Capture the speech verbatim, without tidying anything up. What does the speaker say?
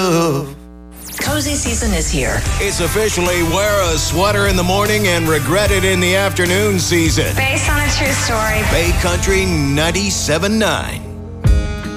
love. Cozy season is here. It's officially wear a sweater in the morning and regret it in the afternoon season. Based on a true story. Bay Country ninety-seven point nine.